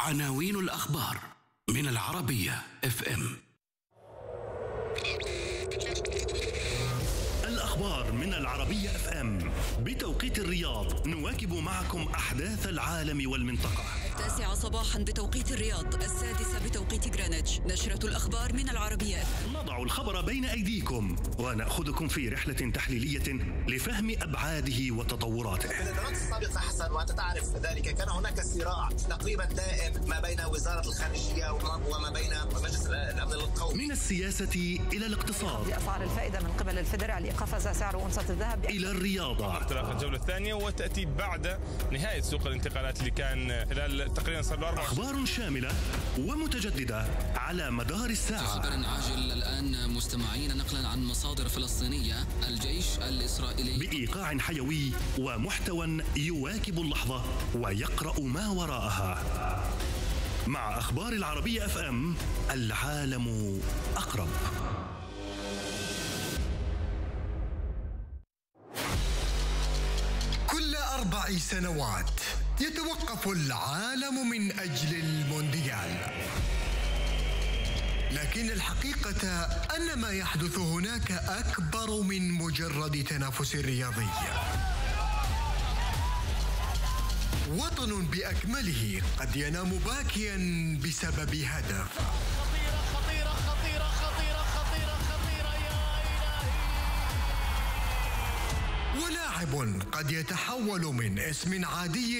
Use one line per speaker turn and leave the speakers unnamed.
عناوين الأخبار من العربية FM.
الأخبار من العربية FM بتوقيت الرياض. نواكب معكم أحداث العالم والمنطقة.
9 صباحا بتوقيت الرياض، 6 بتوقيت غرينتش. نشرة الأخبار من العربية FM.
نضع الخبر بين أيديكم ونأخذكم في رحلة تحليلية لفهم أبعاده وتطوراته.
في الإدارات السابقة حسن وأنت تعرف ذلك، كان هناك صراع تقريبا دائم ما بين وزارة الخارجية وما بين مجلس الأمن القومي.
من السياسة إلى الاقتصاد،
أسعار الفائدة من قبل الفيدرالي قفز سعر أونصة الذهب،
إلى الرياضة.
انطلاق الجولة الثانية وتأتي بعد نهاية سوق الانتقالات اللي كان خلال تقريبا صار له 4
أخبار شاملة ومتجددة على مدار الساعة.
خبر عاجل الآن مستمعين، نقلا عن مصادر فلسطينية، الجيش الإسرائيلي
بإيقاع حيوي ومحتوى يواكب اللحظة ويقرأ ما وراءها. مع أخبار العربية FM، العالم أقرب.
كل 4 سنوات يتوقف العالم من أجل المونديال، لكن الحقيقة أن ما يحدث هناك أكبر من مجرد تنافس رياضي. وطن بأكمله قد ينام باكيا بسبب هدف. خطيرة يا إلهي. ولاعب قد يتحول من اسم عادي